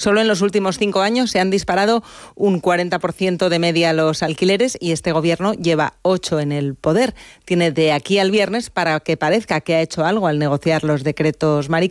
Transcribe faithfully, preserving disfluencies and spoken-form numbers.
Solo en los últimos cinco años se han disparado un cuarenta por ciento de media los alquileres y este gobierno lleva ocho en el poder. Tiene de aquí al viernes para que parezca que ha hecho algo al negociar los decretos Mari